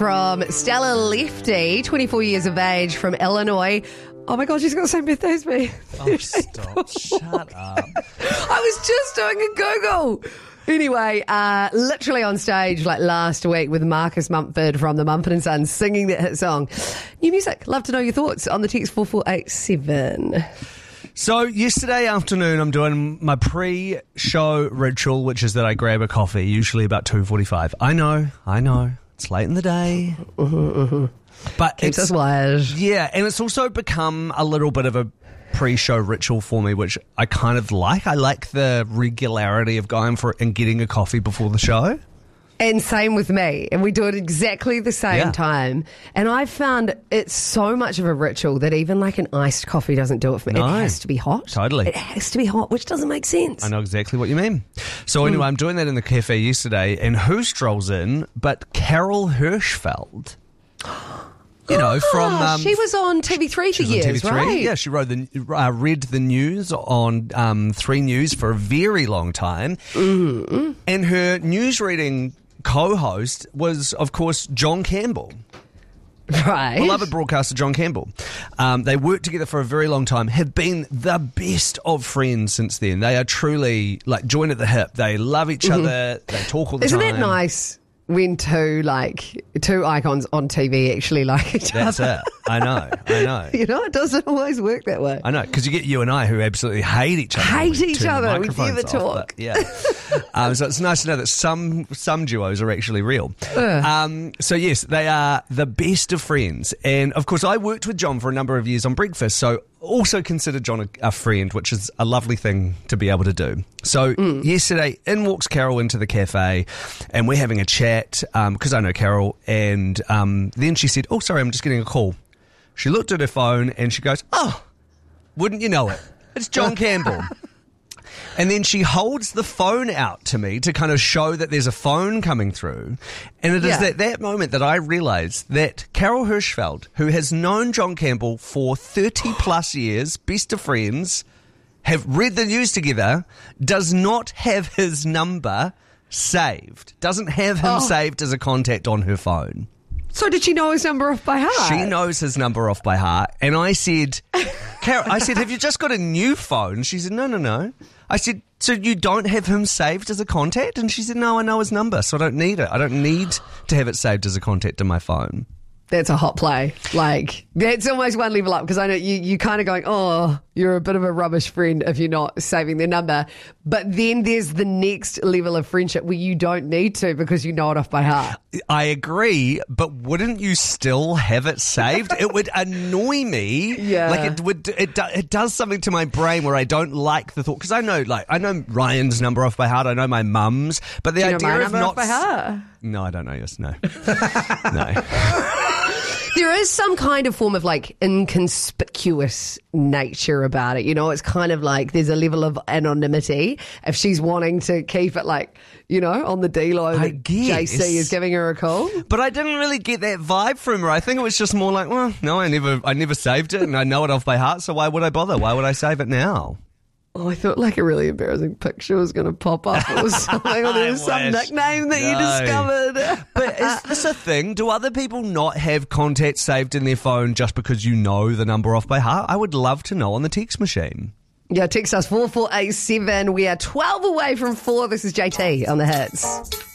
From Stella Lefty, 24 years of age, from Illinois. Oh my God, she's got the same birthday as me. Oh, stop. Shut up. I was just doing a Google. Anyway, literally on stage like last week with Marcus Mumford from the Mumford & Sons singing that hit song. New music. Love to know your thoughts on the text 44887. So yesterday afternoon, I'm doing my pre-show ritual, which is that I grab a coffee, usually about 2:45. I know. It's late in the day. But Keeps us wired. Yeah, and it's also become a little bit of a pre-show ritual for me, which I kind of like. I like the regularity of going for it and getting a coffee before the show. And same with me. And we do it exactly the same time. And I found it's so much of a ritual that even like an iced coffee doesn't do it for me. No. It has to be hot. Totally. It has to be hot, which doesn't make sense. I know exactly what you mean. So anyway, I'm doing that in the cafe yesterday, and who strolls in but Carol Hirschfeld? You know, from... she was on TV3 for years, right? Yeah, she read the news on 3 News for a very long time. Mm-hmm. And her news-reading co-host was, of course, John Campbell. Right. Beloved broadcaster John Campbell. They worked together for a very long time, have been the best of friends since then. They are truly, like, joined at the hip. They love each other. They talk all the time. Isn't that nice when two icons on TV actually like each other? That's it. I know. You know, it doesn't always work that way. I know, because you get you and I who absolutely hate each other. We never talk. Yeah. So it's nice to know that some duos are actually real. So yes, they are the best of friends. And of course, I worked with John for a number of years on Breakfast, so also consider John a friend, which is a lovely thing to be able to do. So yesterday, in walks Carol into the cafe, and we're having a chat, because I know Carol, and then she said, "Oh, sorry, I'm just getting a call." She looked at her phone and she goes, "Oh, wouldn't you know it? It's John Campbell." And then she holds the phone out to me to kind of show that there's a phone coming through. And it is at that moment that I realised that Carol Hirschfeld, who has known John Campbell for 30 plus years, best of friends, have read the news together, does not have his number saved, doesn't have him saved as a contact on her phone. So did she know his number off by heart? She knows his number off by heart. And I said, Carol, have you just got a new phone? She said, no. I said, so you don't have him saved as a contact? And she said, no, I know his number, so I don't need it. I don't need to have it saved as a contact in my phone. That's a hot play. Like, that's almost one level up, because I know you kind of going, oh, you're a bit of a rubbish friend if you're not saving their number. But then there's the next level of friendship where you don't need to because you know it off by heart. I agree, but wouldn't you still have it saved? It would annoy me. Yeah. Like it does something to my brain where I don't like the thought, because I know Ryan's number off by heart. I know my mum's, but the idea my of number not off by heart. No, I don't know yours. No. No. There is some kind of form of like inconspicuous nature about it. You know, it's kind of like there's a level of anonymity. If she's wanting to keep it like, you know, on the D-Lo that JC is giving her a call. But I didn't really get that vibe from her. I think it was just more like, well, no, I never saved it and I know it off by heart, so why would I bother? Why would I save it now? Oh, I thought like a really embarrassing picture was going to pop up. It was something, or there was some nickname that you discovered. But is this a thing? Do other people not have contacts saved in their phone just because you know the number off by heart? I would love to know on the text machine. Yeah, text us 4487. We are 12 away from 4. This is JT on the hits.